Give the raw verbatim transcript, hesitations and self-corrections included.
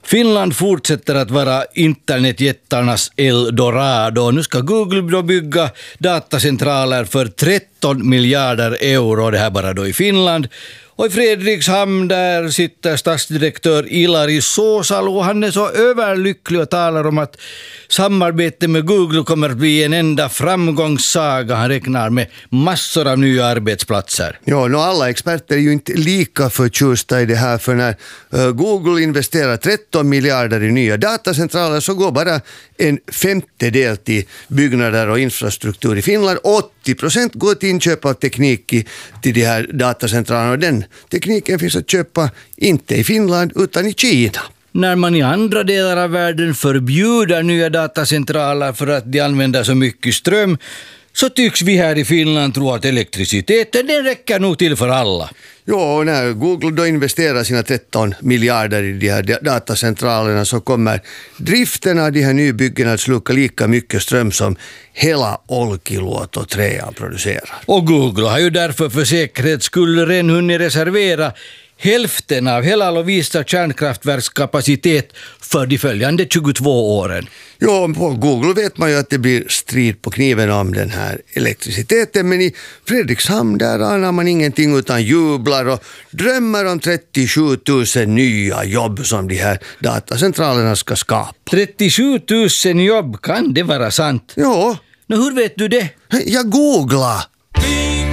Finland fortsätter att vara internetjättarnas Eldorado. Nu ska Google då bygga datacentraler för tretton miljarder euro, det här bara då i Finland. Och i Fredrikshamn där sitter stadsdirektör Ilari Soosalo och han är så överlycklig och talar om att samarbetet med Google kommer att bli en enda framgångssaga. Han räknar med massor av nya arbetsplatser. Ja, nu alla experter är ju inte lika förtjusta i det här, för när uh, Google investerar tretton miljarder i nya datacentraler så går bara en femtedel till byggnader och infrastruktur i Finland. åttio procent går till inköp av teknik i, till de här datacentralerna, och den tekniken finns att köpa inte i Finland utan i Kina. När man i andra delar av världen förbjuder nya datacentraler för att de använder så mycket ström, så tycks vi här i Finland tro att elektriciteten den räcker nog till för alla. Ja, och när Google då investerar sina tretton miljarder i de här datacentralerna så kommer driften av de här nybyggena att sluka lika mycket ström som hela Olkiluoto tre producerar. Och Google har ju därför för säkerhets skull redan hunnit reservera hälften av hela Lovisa kärnkraftverkskapacitet för de följande tjugotvå åren. Ja, på Google vet man ju att det blir strid på kniven om den här elektriciteten, men i Fredrikshamn där anar man ingenting utan jublar och drömmer om trettiosju tusen nya jobb som de här datacentralerna ska skapa. trettiosju tusen jobb, kan det vara sant? Ja. Nå, hur vet du det? Jag googlar.